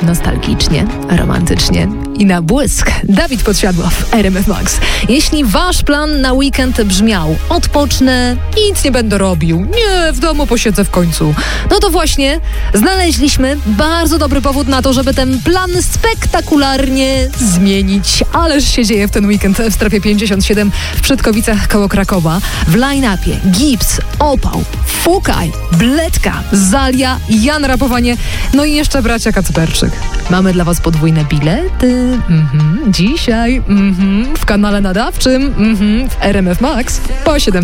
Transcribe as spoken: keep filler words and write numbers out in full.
nostalgicznie, romantycznie i na błysk. Dawid Podsiadła w R M F Max. Jeśli wasz plan na weekend brzmiał: odpocznę i nic nie będę robił, nie, w domu posiedzę w końcu, no to właśnie znaleźliśmy bardzo dobry powód na to, żeby ten plan spektakularnie zmienić. Ależ się dzieje w ten weekend w strefie pięćdziesiąt siedem w Przedkowicach koło Krakowa. W line-upie Gips, Opał, Fukaj, Bledka, Zalia, Jan Rapowanie, no i jeszcze bracia Kacperczyk. Mamy dla was podwójne bilety. Mhm. Dzisiaj mhm. w kanale nadawczym mhm. w R M F Max po siedemnastej.